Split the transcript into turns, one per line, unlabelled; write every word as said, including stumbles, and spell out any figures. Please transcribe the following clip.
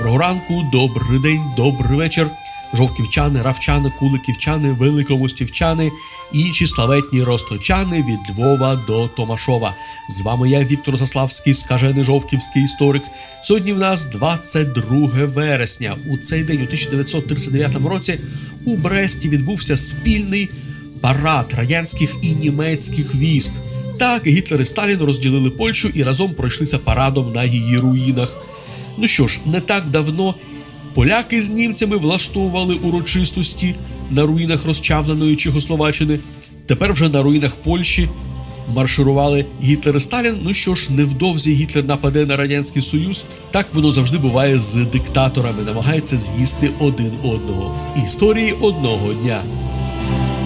Доброго ранку, добрий день, добрий вечір. Жовківчани, равчани, куликівчани, великомостівчани, інші славетні росточани від Львова до Томашова. З вами я, Віктор Заславський, скажений жовківський історик. Сьогодні в нас двадцять друге вересня. У цей день, у тисяча дев'ятсот тридцять дев'ятому році, у Бресті відбувся спільний парад радянських і німецьких військ. Так, Гітлер і Сталін розділили Польщу і разом пройшлися парадом на її руїнах. Ну що ж, не так давно поляки з німцями влаштовували урочистості на руїнах розчавленої Чехословаччини. Тепер вже на руїнах Польщі марширували Гітлер і Сталін. Ну що ж, невдовзі Гітлер нападе на Радянський Союз. Так воно завжди буває з диктаторами, намагається з'їсти один одного. Історії одного дня.